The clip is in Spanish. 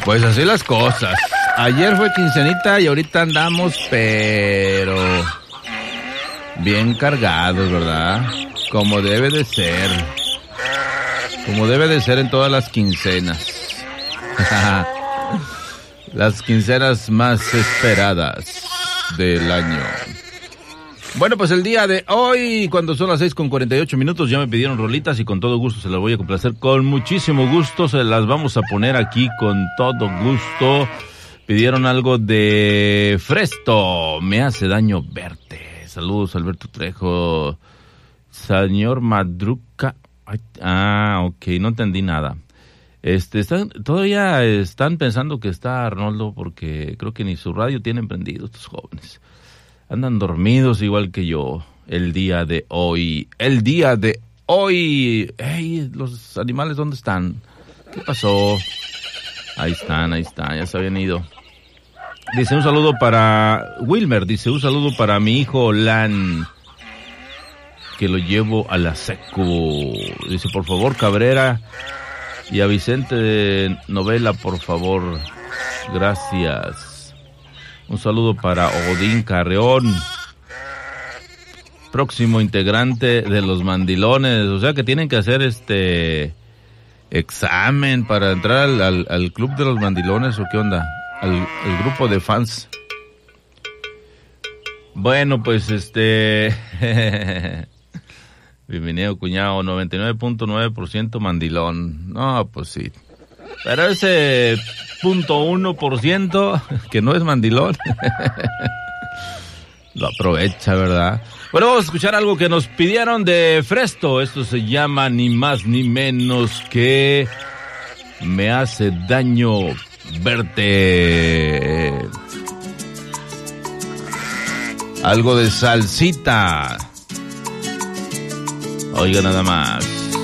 Pues así las cosas. Ayer fue quincenita y ahorita andamos, pero bien cargados, ¿verdad? Como debe de ser. Como debe de ser en todas las quincenas. Las quincenas más esperadas del año. Bueno, pues el día de hoy, cuando son las 6:48, ya me pidieron rolitas y con todo gusto se las voy a complacer. Con muchísimo gusto se las vamos a poner aquí con todo gusto. Pidieron algo de Fresto, Me hace daño verte. Saludos, Alberto Trejo. Señor Madruca. Ok, no entendí nada. Todavía están pensando que está Arnoldo porque creo que ni su radio tienen prendido estos jóvenes. Andan dormidos igual que yo el día de hoy. El día de hoy. Hey, los animales, ¿dónde están? ¿Qué pasó? Ahí están, ya se habían ido. Dice un saludo para Wilmer, dice un saludo para mi hijo Lan, que lo llevo a la secu. Dice, por favor, Cabrera, y a Vicente de Novela, por favor. Gracias. Un saludo para Odín Carreón, próximo integrante de los Mandilones. O sea que tienen que hacer examen para entrar al club de los Mandilones, ¿o qué onda? Al grupo de fans. Bueno, pues bienvenido, cuñado. 99.9% mandilón. No, pues sí. Pero ese 0.1% que no es mandilón lo aprovecha, ¿verdad? Bueno, vamos a escuchar algo que nos pidieron de Fresto. Esto se llama ni más ni menos que Me hace daño verte. Algo de salsita. Oiga nada más.